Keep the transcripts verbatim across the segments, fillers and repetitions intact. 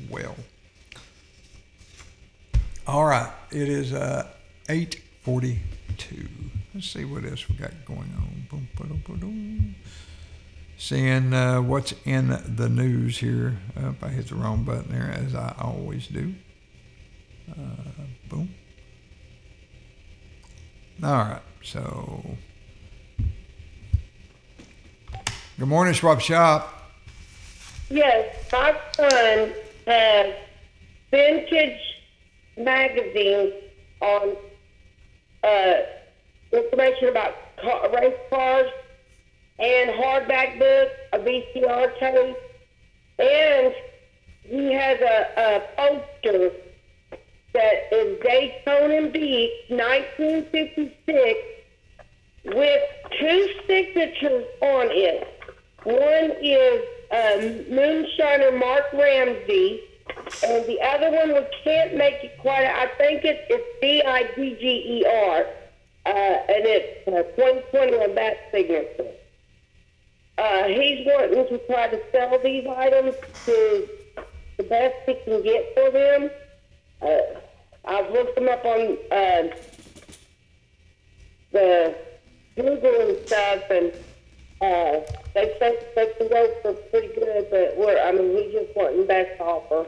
well. All right, it is uh, eight forty-two. Let's see what else we got going on. Boom, ba-dum, ba-dum. Seeing uh, what's in the news here. Oh, I hit the wrong button there, as I always do. Uh, boom. All right, so good morning, Swap Shop. Yes, my son has vintage magazines on uh, information about car, race cars and hardback books, a V C R tape, and he has a, a poster that is Daytona Beach, nineteen fifty-six, with two signatures on it. One is um, Moonshiner Mark Ramsey, and the other one we can't make it quite. I think it's, it's B I D G E R, uh, and it's uh, twenty twenty on that signature. Uh, he's wanting to try to sell these items to the best he can get for them. Uh, I've looked them up on uh, the Google and stuff, and uh, they say they can go for pretty good, but we're, I mean, we just want the best offer.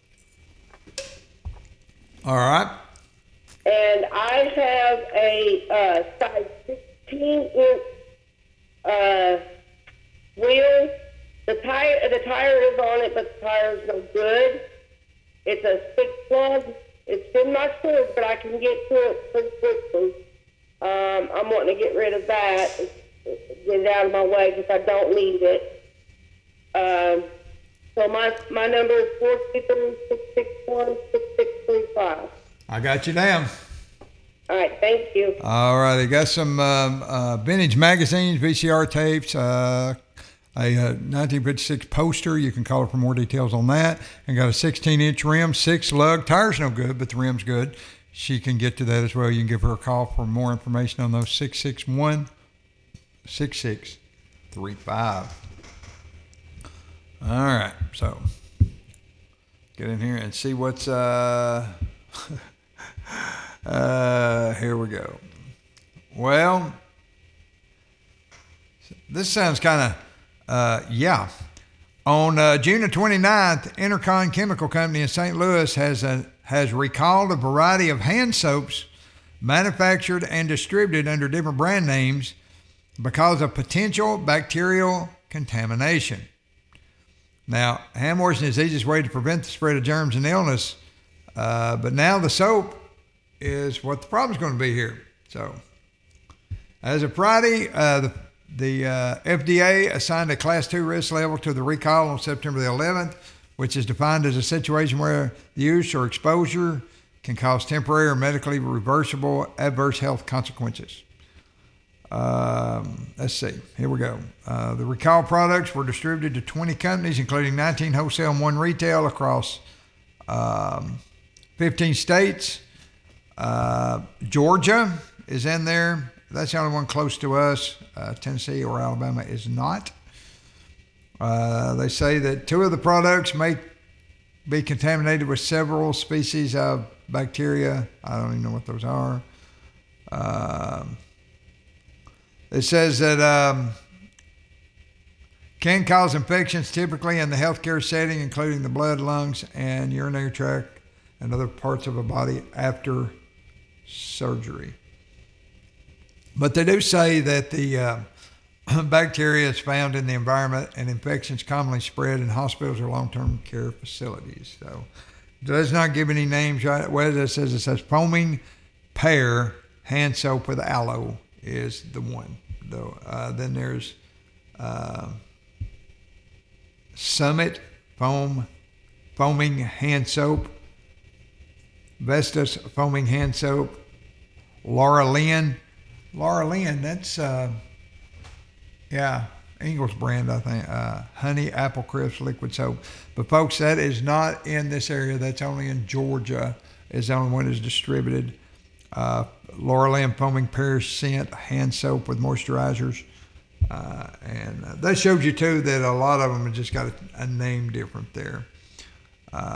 All right. And I have a uh, size sixteen inch uh, wheel. The tire, the tire is on it, but the tire is no good. It's a six plug. It's in my storage, but I can get to it pretty quickly. Um, I'm wanting to get rid of that, get it out of my way because I don't need it. Um, so my my number is four two three, six six one, six six three five. I got you down. All right, thank you. All right, they got some um, uh, vintage magazines, V C R tapes, uh, a uh, nineteen fifty-six poster. You can call her for more details on that. And got a sixteen inch rim, six lug. Tire's no good, but the rim's good. She can get to that as well. You can give her a call for more information on those, six six one, six six three five. All right, so get in here and see what's... Uh, uh, here we go. Well, this sounds kind of... Uh, yeah. On uh, June the twenty-ninth, Intercon Chemical Company in Saint Louis has a, has recalled a variety of hand soaps manufactured and distributed under different brand names because of potential bacterial contamination. Now, hand washing is the easiest way to prevent the spread of germs and illness, uh, but now the soap is what the problem's going to be here. So, as of Friday, uh, the The uh, F D A assigned a Class two risk level to the recall on September the eleventh, which is defined as a situation where the use or exposure can cause temporary or medically reversible adverse health consequences. Um, let's see. Here we go. Uh, the recall products were distributed to twenty companies, including nineteen wholesale and one retail across um, fifteen states. Uh, Georgia is in there. That's the only one close to us. Uh, Tennessee or Alabama is not. Uh, they say that two of the products may be contaminated with several species of bacteria. I don't even know what those are. Um, it says that um, can cause infections typically in the healthcare setting, including the blood, lungs, and urinary tract and other parts of the body after surgery. But they do say that the uh, bacteria is found in the environment and infections commonly spread in hospitals or long-term care facilities. So it does not give any names, right? Well, it says it says foaming pear hand soap with aloe is the one. Though uh, then there's uh, Summit foam foaming hand soap, Vestas foaming hand soap, Laura Lynn. Laura Lynn, that's, uh, yeah, Ingles brand, I think. Uh, honey Apple Crisp liquid soap. But, folks, that is not in this area. That's only in Georgia. Is the only one that's distributed. Uh, Laura Lynn foaming pear scent hand soap with moisturizers. Uh, and uh, that shows you, too, that a lot of them have just got a, a name different there.